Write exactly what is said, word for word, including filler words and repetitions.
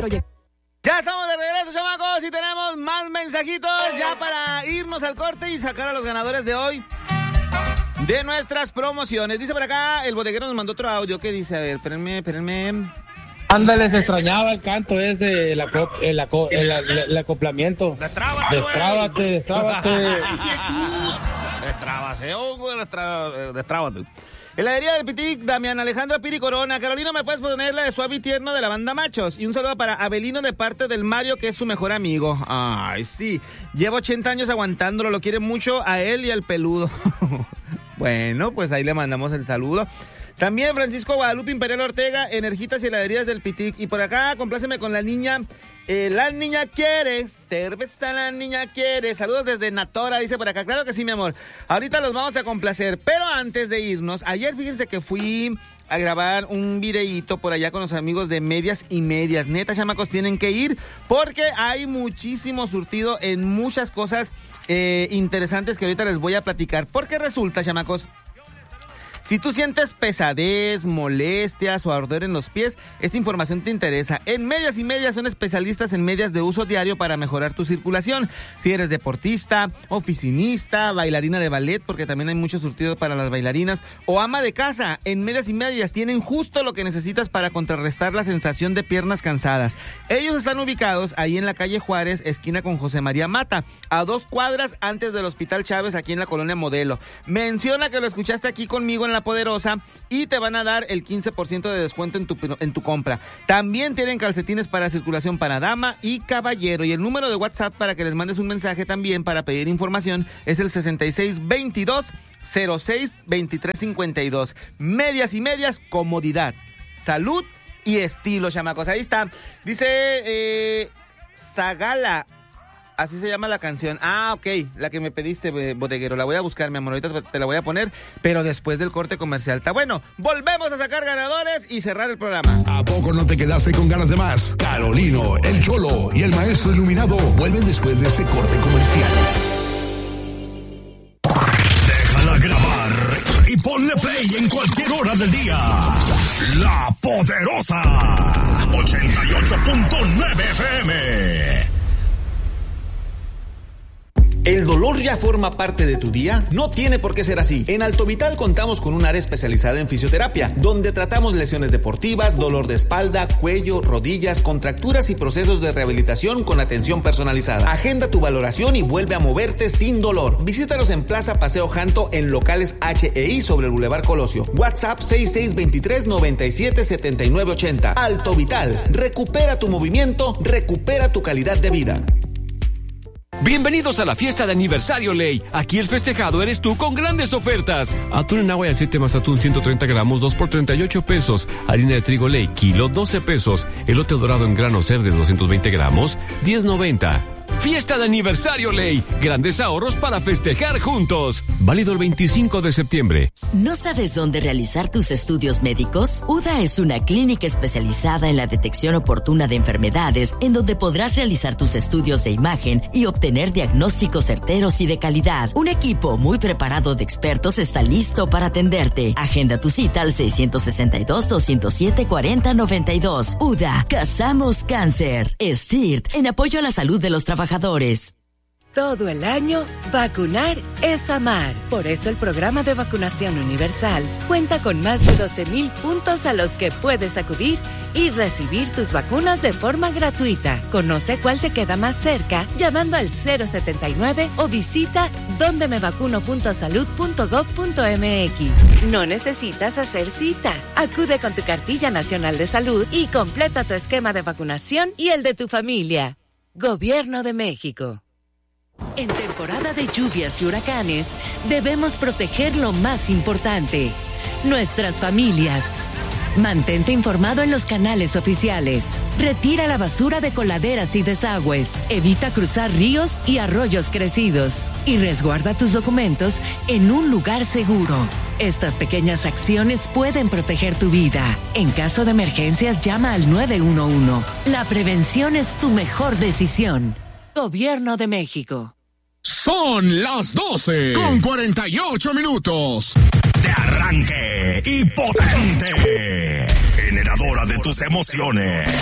Oye. Ya estamos de regreso, chamacos, y tenemos más mensajitos ya para irnos al corte y sacar a los ganadores de hoy de nuestras promociones. Dice por acá, el bodeguero nos mandó otro audio. ¿Qué dice? A ver, espérenme, espérenme. Ándale, se extrañaba el canto ese, el, aco, el, aco, el, el, el acoplamiento. Destrábate, destrábate, destrábate. Destrábase, oh, güey, destrá, destrábate. Heladería del Pitic, Damián Alejandra Piri Corona. Carolina, ¿me puedes poner la de Suave y Tierno de la banda Machos? Y un saludo para Abelino de parte del Mario, que es su mejor amigo. Ay, sí. Lleva ochenta años aguantándolo, lo quiere mucho a él y al peludo. Bueno, pues ahí le mandamos el saludo. También Francisco Guadalupe Imperial Ortega, Energitas y Heladerías del Pitic. Y por acá, compláceme con la niña. Eh, la niña quiere, cerveza la niña quiere. Saludos desde Natora, dice por acá. Claro que sí, mi amor. Ahorita los vamos a complacer. Pero antes de irnos, ayer fíjense que fui a grabar un videíto por allá con los amigos de Medias y Medias. Neta, chamacos, tienen que ir porque hay muchísimo surtido en muchas cosas eh, interesantes que ahorita les voy a platicar. Porque resulta, chamacos, si tú sientes pesadez, molestias o ardor en los pies, esta información te interesa. En Medias y Medias son especialistas en medias de uso diario para mejorar tu circulación. Si eres deportista, oficinista, bailarina de ballet, porque también hay mucho surtido para las bailarinas, o ama de casa, en Medias y Medias tienen justo lo que necesitas para contrarrestar la sensación de piernas cansadas. Ellos están ubicados ahí en la calle Juárez, esquina con José María Mata, a dos cuadras antes del Hospital Chávez, aquí en la Colonia Modelo. Menciona que lo escuchaste aquí conmigo en la Poderosa y te van a dar el quince por ciento de descuento en tu, en tu compra. También tienen calcetines para circulación para dama y caballero, y el número de WhatsApp para que les mandes un mensaje también para pedir información es el sesenta y seis veintidós cero seis veintitrés cincuenta y dos. Medias y Medias, comodidad, salud y estilo, chamacos. Ahí está. Dice eh, Zagala, así se llama la canción. Ah, ok, la que me pediste, bodeguero. La voy a buscar, mi amor. Ahorita te la voy a poner, pero después del corte comercial. Está bueno. Volvemos a sacar ganadores y cerrar el programa. ¿A poco no te quedaste con ganas de más? Carolino, el Cholo y el Maestro Iluminado vuelven después de ese corte comercial. Déjala grabar y ponle play en cualquier hora del día. La Poderosa ochenta y ocho punto nueve F M. ¿El dolor ya forma parte de tu día? No tiene por qué ser así. En Alto Vital contamos con un área especializada en fisioterapia, donde tratamos lesiones deportivas, dolor de espalda, cuello, rodillas, contracturas y procesos de rehabilitación con atención personalizada. Agenda tu valoración y vuelve a moverte sin dolor. Visítanos en Plaza Paseo Janto en locales H E I sobre el Boulevard Colosio. WhatsApp seis seis veintitrés noventa y siete setenta y nueve ochenta. Alto Vital. Recupera tu movimiento, recupera tu calidad de vida. Bienvenidos a la fiesta de aniversario Ley. Aquí el festejado eres tú con grandes ofertas. Atún en agua y aceite más atún ciento treinta gramos, dos por treinta y ocho pesos. Harina de trigo Ley, kilo, doce pesos. Elote dorado en grano Cerdes, doscientos veinte gramos, diez noventa. Fiesta de aniversario Ley. Grandes ahorros para festejar juntos. Válido el veinticinco de septiembre. ¿No sabes dónde realizar tus estudios médicos? U D A es una clínica especializada en la detección oportuna de enfermedades, en donde podrás realizar tus estudios de imagen y obtener diagnósticos certeros y de calidad. Un equipo muy preparado de expertos está listo para atenderte. Agenda tu cita al seiscientos sesenta y dos, doscientos siete, cuarenta noventa y dos. U D A, Cazamos Cáncer. S T I R T, en apoyo a la salud de los trabajadores. Todo el año, vacunar es amar. Por eso el programa de vacunación universal cuenta con más de doce mil puntos a los que puedes acudir y recibir tus vacunas de forma gratuita. Conoce cuál te queda más cerca llamando al cero setenta y nueve o visita donde me vacuno punto salud punto gob punto m x. No necesitas hacer cita. Acude con tu cartilla nacional de salud y completa tu esquema de vacunación y el de tu familia. Gobierno de México. En temporada de lluvias y huracanes, debemos proteger lo más importante, nuestras familias. Mantente informado en los canales oficiales. Retira la basura de coladeras y desagües. Evita cruzar ríos y arroyos crecidos. Y resguarda tus documentos en un lugar seguro. Estas pequeñas acciones pueden proteger tu vida. En caso de emergencias, llama al nueve uno uno. La prevención es tu mejor decisión. Gobierno de México. Son las doce con cuarenta y ocho minutos. De arranque y potente. Generadora de tus emociones.